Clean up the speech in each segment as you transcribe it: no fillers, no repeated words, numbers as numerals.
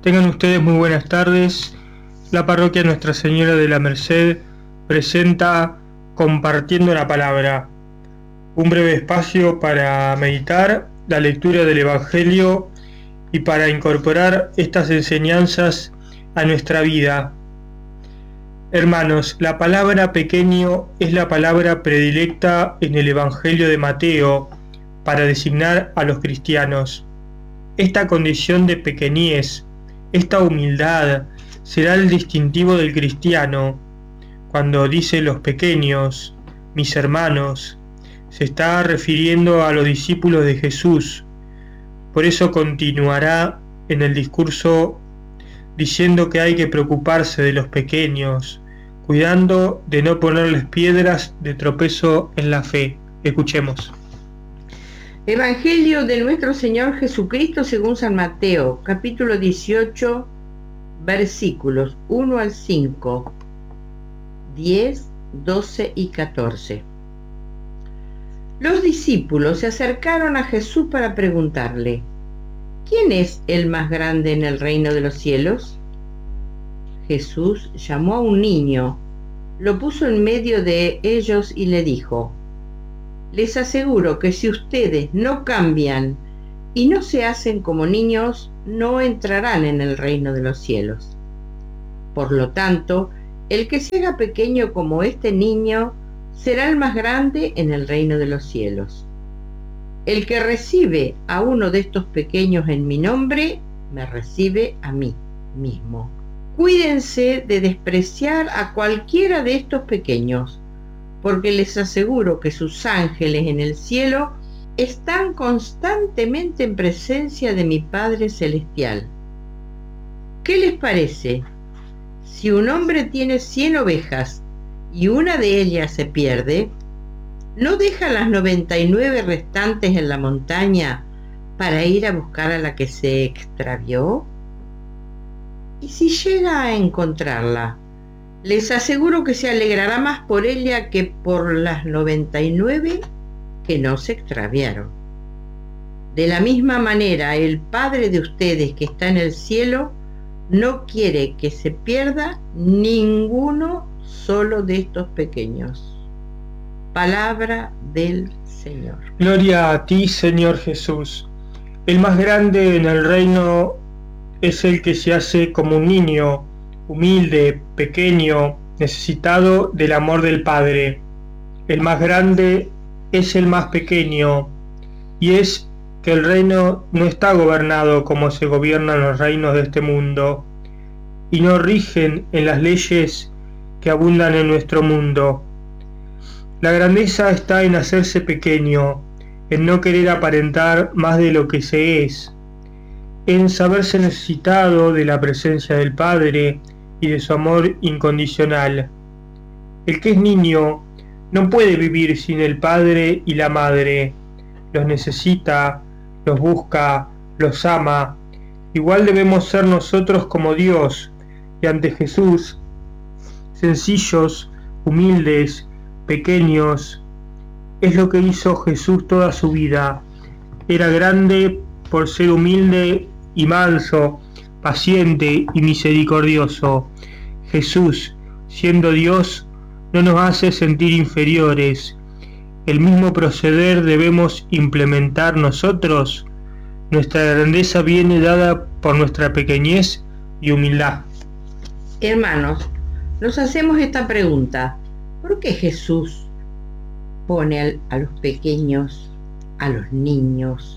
Tengan ustedes muy buenas tardes. La parroquia Nuestra Señora de la Merced presenta Compartiendo la Palabra, un breve espacio para meditar la lectura del Evangelio y para incorporar estas enseñanzas a nuestra vida. Hermanos, la palabra pequeño es la palabra predilecta en el Evangelio de Mateo para designar a los cristianos. Esta condición de pequeñez, esta humildad, será el distintivo del cristiano. Cuando dice los pequeños, mis hermanos, se está refiriendo a los discípulos de Jesús. Por eso continuará en el discurso diciendo que hay que preocuparse de los pequeños, cuidando de no ponerles piedras de tropezo en la fe. Escuchemos. Evangelio de nuestro Señor Jesucristo según San Mateo, capítulo 18, versículos 1 al 5, 10, 12 y 14. Los discípulos se acercaron a Jesús para preguntarle: ¿quién es el más grande en el reino de los cielos? Jesús llamó a un niño, lo puso en medio de ellos y le dijo: les aseguro que si ustedes no cambian y no se hacen como niños, no entrarán en el reino de los cielos. Por lo tanto, el que se haga pequeño como este niño será el más grande en el reino de los cielos. El que recibe a uno de estos pequeños en mi nombre, me recibe a mí mismo. Cuídense de despreciar a cualquiera de estos pequeños, porque les aseguro que sus ángeles en el cielo están constantemente en presencia de mi Padre Celestial. ¿Qué les parece? Si un hombre tiene 100 ovejas y una de ellas se pierde, ¿no deja las 99 restantes en la montaña para ir a buscar a la que se extravió? Y si llega a encontrarla, les aseguro que se alegrará más por ella que por las 99 que no se extraviaron. De la misma manera, el Padre de ustedes que está en el cielo no quiere que se pierda ninguno solo de estos pequeños. Palabra del Señor. Gloria a ti, Señor Jesús. El más grande en el reino es el que se hace como un niño, humilde, pequeño, necesitado del amor del Padre. El más grande es el más pequeño, y es que el reino no está gobernado como se gobiernan los reinos de este mundo, y no rigen en las leyes que abundan en nuestro mundo. La grandeza está en hacerse pequeño, en no querer aparentar más de lo que se es, en saberse necesitado de la presencia del Padre y de su amor incondicional. El que es niño no puede vivir sin el Padre y la Madre. Los necesita, los busca, los ama. Igual debemos ser nosotros como Dios, y ante Jesús, sencillos, humildes, pequeños. Es lo que hizo Jesús toda su vida. Era grande por ser humilde y manso, paciente y misericordioso. Jesús, siendo Dios, no nos hace sentir inferiores. El mismo proceder debemos implementar nosotros. Nuestra grandeza viene dada por nuestra pequeñez y humildad. Hermanos, nos hacemos esta pregunta: ¿por qué Jesús pone a los pequeños, a los niños,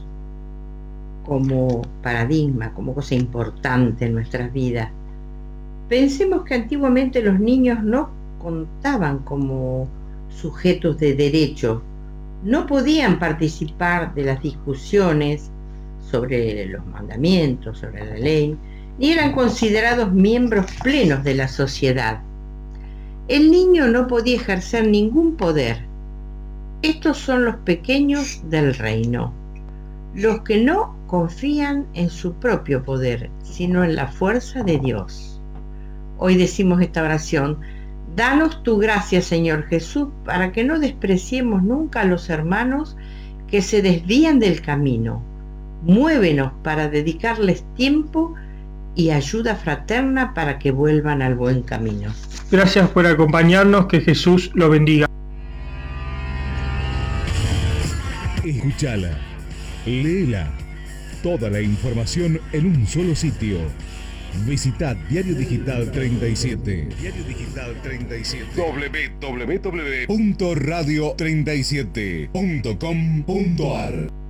como paradigma, como cosa importante en nuestras vidas? Pensemos que antiguamente los niños no contaban como sujetos de derecho, no podían participar de las discusiones sobre los mandamientos, sobre la ley, ni eran considerados miembros plenos de la sociedad. El niño no podía ejercer ningún poder. Estos son los pequeños del reino, los que no confían en su propio poder, sino en la fuerza de Dios. Hoy decimos esta oración: danos tu gracia, Señor Jesús, para que no despreciemos nunca a los hermanos que se desvían del camino. Muévenos para dedicarles tiempo y ayuda fraterna para que vuelvan al buen camino. Gracias por acompañarnos, que Jesús lo bendiga. Escúchala, léela, toda la información en un solo sitio. Visita Diario Digital 37. Diario Digital 37. www.radio37.com.ar